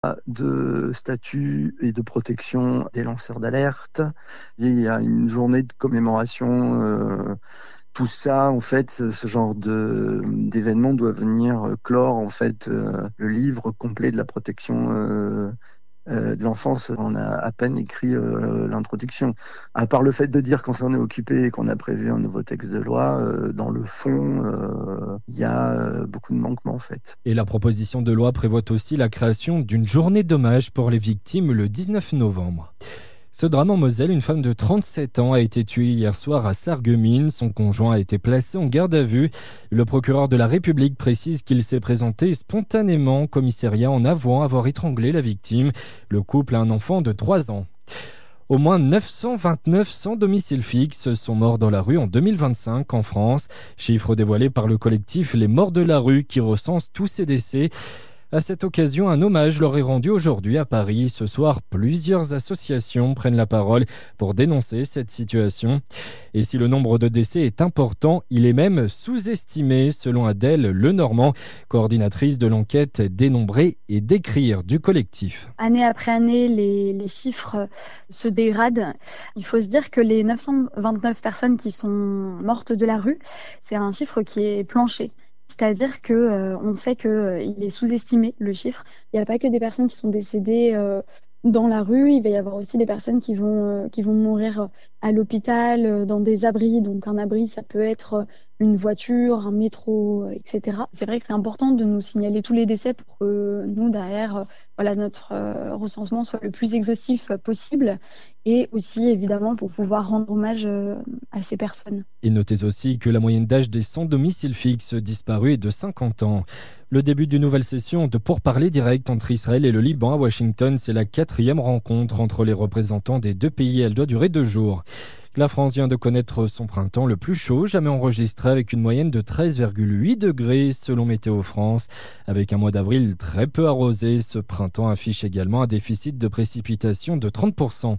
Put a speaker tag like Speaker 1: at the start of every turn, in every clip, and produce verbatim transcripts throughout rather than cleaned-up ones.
Speaker 1: de statut et de protection des lanceurs d'alerte. Il y a une journée de commémoration. Euh, tout ça, en fait, ce genre de, d'événement doit venir clore en fait euh, le livre complet de la protection euh, euh, de l'enfance. On a à peine écrit euh, l'introduction. À part le fait de dire qu'on s'en est occupé et qu'on a prévu un nouveau texte de loi, euh, dans le fond, euh, il y a euh, beaucoup de manquements en fait.
Speaker 2: Et la proposition de loi prévoit aussi la création d'une journée d'hommage pour les victimes le dix-neuf novembre. Ce drame en Moselle, une femme de trente-sept ans a été tuée hier soir à Sarreguemines. Son conjoint a été placé en garde à vue. Le procureur de la République précise qu'il s'est présenté spontanément au commissariat en avouant avoir étranglé la victime. Le couple a un enfant de trois ans. Au moins neuf cent vingt-neuf sans domicile fixe sont morts dans la rue en deux mille vingt-cinq en France. Chiffre dévoilé par le collectif Les Morts de la rue qui recense tous ces décès. À cette occasion, un hommage leur est rendu aujourd'hui à Paris. Ce soir, plusieurs associations prennent la parole pour dénoncer cette situation. Et si le nombre de décès est important, il est même sous-estimé, selon Adèle Lenormand, coordinatrice de l'enquête Dénombrer et décrire du collectif.
Speaker 3: Année après année, les, les chiffres se dégradent. Il faut se dire que les neuf cent vingt-neuf personnes qui sont mortes de la rue, c'est un chiffre qui est plancher. C'est-à-dire que euh, on sait qu'il euh, est sous-estimé, le chiffre. Il n'y a pas que des personnes qui sont décédées euh, dans la rue, il va y avoir aussi des personnes qui vont, euh, qui vont mourir à l'hôpital, euh, dans des abris. Donc un abri, ça peut être une voiture, un métro, et cetera. C'est vrai que c'est important de nous signaler tous les décès pour que nous, derrière, euh, voilà, notre euh, recensement soit le plus exhaustif possible et aussi, évidemment, pour pouvoir rendre hommage euh, à ces personnes.
Speaker 2: Et notez aussi que la moyenne d'âge des sans domicile fixe disparus est de cinquante ans. Le début d'une nouvelle session de pourparlers directs entre Israël et le Liban à Washington, c'est la quatrième rencontre entre les représentants des deux pays. Elle doit durer deux jours. La France vient de connaître son printemps le plus chaud jamais enregistré avec une moyenne de treize virgule huit degrés selon Météo France. Avec un mois d'avril très peu arrosé, ce printemps affiche également un déficit de précipitation de trente pour cent.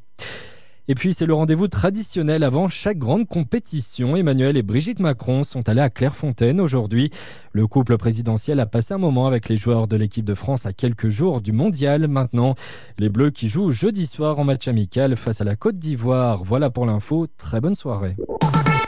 Speaker 2: Et puis, c'est le rendez-vous traditionnel avant chaque grande compétition. Emmanuel et Brigitte Macron sont allés à Clairefontaine aujourd'hui. Le couple présidentiel a passé un moment avec les joueurs de l'équipe de France à quelques jours du mondial. Maintenant, les Bleus qui jouent jeudi soir en match amical face à la Côte d'Ivoire. Voilà pour l'info. Très bonne soirée.